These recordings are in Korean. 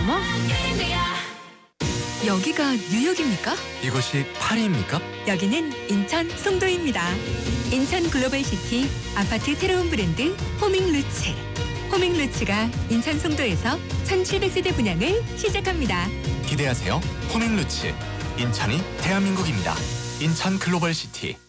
드라마? 여기가 뉴욕입니까? 이곳이 파리입니까? 여기는 인천 송도입니다. 인천 글로벌시티 아파트 새로운 브랜드 호밍루츠. 호밍루츠가 인천 송도에서 1700세대 분양을 시작합니다. 기대하세요. 호밍루츠. 인천이 대한민국입니다. 인천 글로벌시티.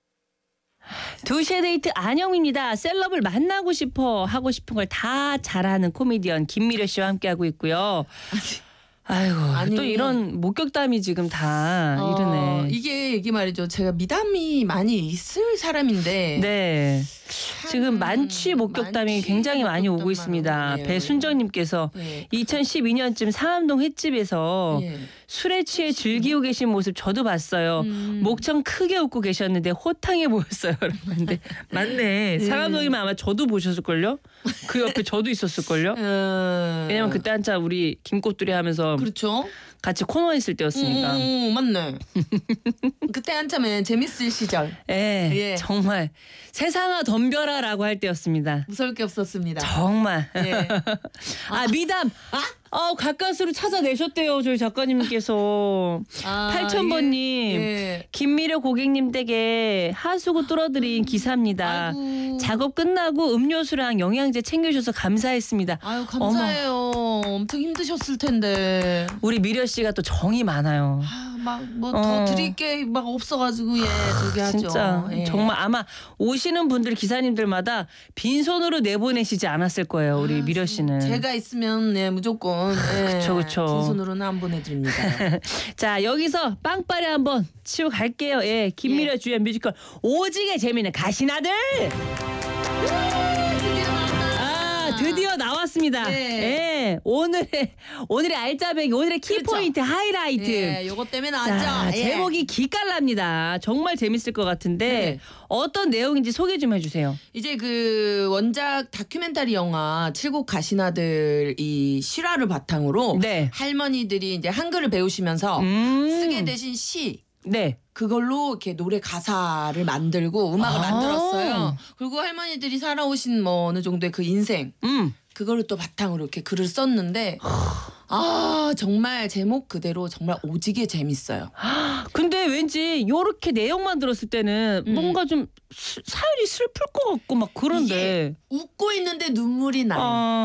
2시의 데이트 안영입니다. 셀럽을 만나고 싶어 하고 싶은 걸 다 잘하는 코미디언 김미려 씨와 함께하고 있고요. 아이고 또 이런 목격담이 지금 다 이러네. 이게 말이죠. 제가 미담이 많이 있을 사람인데 네. 지금 만취 목격담이 굉장히 많이 오고 있습니다. 배순정님께서 2012년쯤 상암동 횟집에서 술에 취해 즐기고 계신 모습 저도 봤어요. 목청 크게 웃고 계셨는데 호탕해 보였어요. 근데 맞네. 상암동이면 아마 저도 보셨을걸요? 그 옆에 저도 있었을걸요? 왜냐면 그때 한참 우리 김꽃두리 하면서 그렇죠. 같이 코너 했을 때였으니까. 맞네. 그때 한참에 재밌을 시절. 예. 정말 세상아 덤벼라라고 할 때였습니다. 무서울 게 없었습니다. 정말. 예. 미담. 가까스로 찾아내셨대요. 저희 작가님께서. 8000번님. 김미려 고객님 댁에 하수구 뚫어드린 기사입니다. 아이고. 작업 끝나고 음료수랑 영양제 챙겨주셔서 감사했습니다. 아유 감사해요. 엄청 힘드셨을 텐데. 우리 미려 씨가 또 정이 많아요. 막 뭐 더 드릴 게 막 없어가지고 저기 하죠. 진짜 정말 아마 오시는 분들 기사님들마다 빈손으로 내보내시지 않았을 거예요. 우리 미려 씨는. 제가 있으면 무조건 그쵸. 빈손으로는 안 보내드립니다. 자 여기서 빵빠레 한번 치고 갈게요. 김미려 주연 뮤지컬 오지게 재미있는 가시나들. 드디어 나왔습니다. 오늘의 알짜배기, 오늘의 키포인트, 하이라이트. 요것 때문에 나왔죠. 제목이 기깔납니다. 정말 재밌을 것 같은데 어떤 내용인지 소개 좀 해주세요. 이제 그 원작 다큐멘터리 영화 칠곡 가시나들 이 실화를 바탕으로 할머니들이 이제 한글을 배우시면서 쓰게 되신 시. 그걸로 이렇게 노래 가사를 만들고 음악을 만들었어요. 그리고 할머니들이 살아오신 어느 정도의 그 인생 그거를 또 바탕으로 이렇게 글을 썼는데 정말 제목 그대로 정말 오지게 재밌어요. 근데 왠지 요렇게 내용만 들었을 때는 뭔가 좀 사연이 슬플 것 같고 막 그런데 웃고 있는데 눈물이 나요.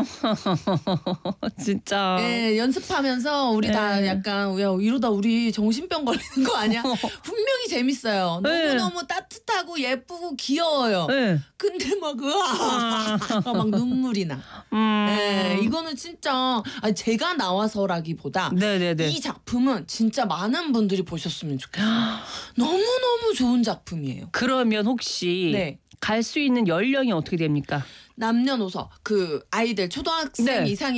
진짜. 연습하면서 우리 다 약간 이러다 우리 정신병 걸리는 거 아니야? 분명히 재밌어요. 너무너무 따뜻하고 예쁘고 귀여워요. 근데 막 막 눈물이 나. 이거는 진짜 제가 나와서라기보다 이 작품은 진짜 많은 분들이 보셨으면 좋겠어요. 너무너무 좋은 작품이에요. 그러면 혹시 갈 수 있는 연령이 어떻게 됩니까? 남녀노소 그 아이들 초등학생 이상이